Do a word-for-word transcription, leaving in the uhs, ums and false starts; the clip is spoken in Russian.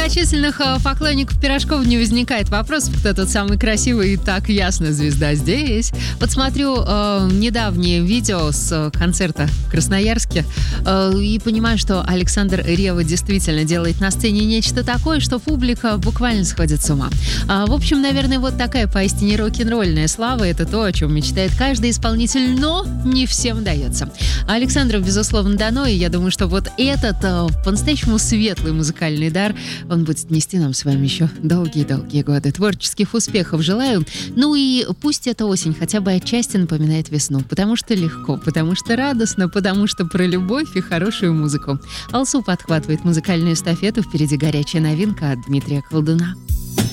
многочисленных э, поклонников пирожков не возникает вопросов, кто тот самый красивый и так ясно звезда здесь. Вот смотрю э, недавнее видео с э, концерта в Красноярске э, и понимаю, что Александр Ревва действительно делает на сцене нечто такое, что публика буквально сходит с ума. А, в общем, наверное, вот такая поистине рок-н-ролльная слава — это то, о чем мечтает каждый исполнитель, но не всем дается. А Александру, безусловно, дано, и я думаю, что вот этот э, по-настоящему светлый музыкальный дар, он будет нести нам с вами еще долгие-долгие годы. Творческих успехов желаю. Ну и пусть эта осень хотя бы отчасти напоминает весну, потому что легко, потому что радостно, потому что про любовь и хорошую музыку. Алсу подхватывает музыкальную эстафету, впереди горячая новинка от Дмитрия Колдуна.